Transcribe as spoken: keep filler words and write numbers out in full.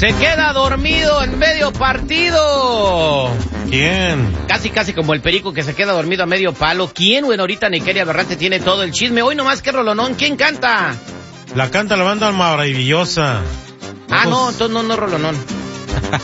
Se queda dormido en medio partido. ¿Quién? Casi, casi como el perico que se queda dormido a medio palo. ¿Quién? Bueno, ahorita Niqueria Berrante tiene todo el chisme. Hoy nomás que rolonón. ¿Quién canta? La canta la banda maravillosa. Ah, no, entonces no, no rolonón.